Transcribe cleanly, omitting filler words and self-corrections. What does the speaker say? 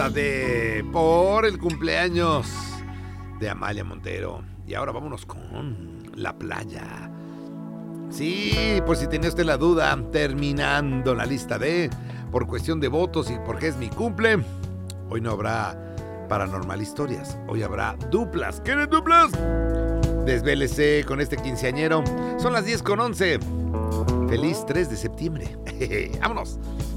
Por el cumpleaños de Amalia Montero. Y ahora vámonos con la playa. Sí, por si tenía usted la duda, terminando la lista de por cuestión de votos y porque es mi cumple, hoy no habrá Paranormal Historias, hoy habrá duplas. ¿Quieren duplas? Desvélese con este quinceañero. Son las 10:11. Feliz 3 de septiembre. ¡Vámonos!